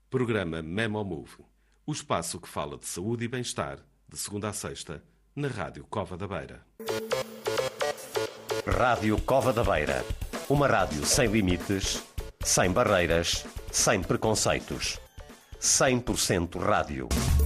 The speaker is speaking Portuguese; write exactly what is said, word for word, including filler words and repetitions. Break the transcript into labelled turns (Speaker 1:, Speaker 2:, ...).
Speaker 1: Programa Memo Move, o espaço que fala de saúde e bem-estar, de segunda a sexta, na Rádio Cova da Beira.
Speaker 2: Rádio Cova da Beira, uma rádio sem limites, sem barreiras, sem preconceitos. cem por cento rádio.